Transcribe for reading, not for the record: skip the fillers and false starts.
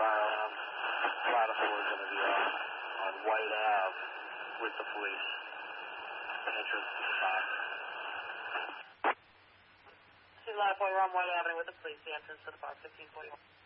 Lattimer is going to be on White Ave with the police. Entrance to the box. Lattimer, we're on White Avenue with the police. The entrance to the box, 1541.